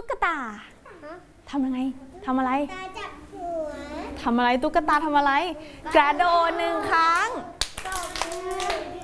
กตาทำยังไงทำอะไรจับหัวทำอะไรตุ๊กตาทำอะไรกระโดด1 ครั้ง